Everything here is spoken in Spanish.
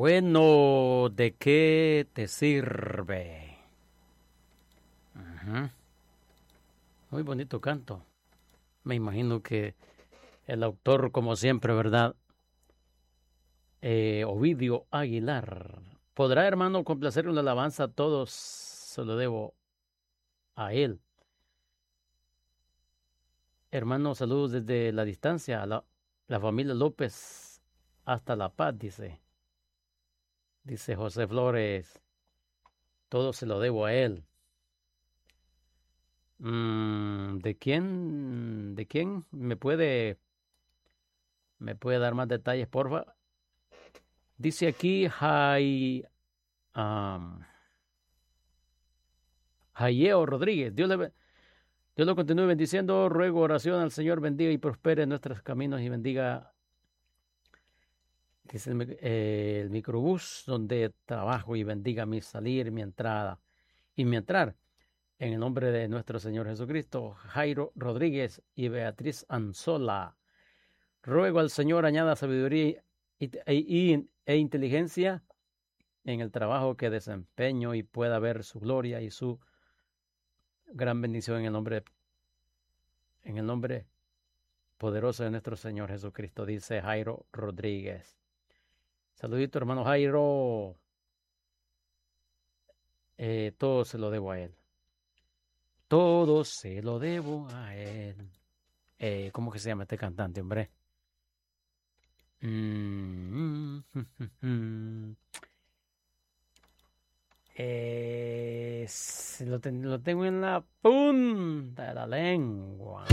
Bueno, ¿de qué te sirve? Ujú. Muy bonito canto. Me imagino que el autor, como siempre, ¿verdad? Ovidio Aguilar. ¿Podrá, hermano, complacer una alabanza a todos? Se lo debo a él. Hermano, saludos desde la distancia, a la familia López hasta La Paz, dice. Dice José Flores. Todo se lo debo a él. ¿De quién? ¿De quién? ¿Me puede dar más detalles, porfa? Dice aquí Jaieo Rodríguez. Dios lo continúe bendiciendo. Ruego oración al Señor bendiga y prospere nuestros caminos y bendiga, dice el microbús donde trabajo y bendiga mi salir, mi entrada y mi entrar. En el nombre de nuestro Señor Jesucristo, Jairo Rodríguez y Beatriz Anzola. Ruego al Señor añada sabiduría e inteligencia en el trabajo que desempeño y pueda ver su gloria y su gran bendición en el nombre poderoso de nuestro Señor Jesucristo, dice Jairo Rodríguez. Saludito, hermano Jairo. Todo se lo debo a él. Todo se lo debo a él. ¿Cómo que se llama este cantante, hombre? Lo tengo en la punta de la lengua.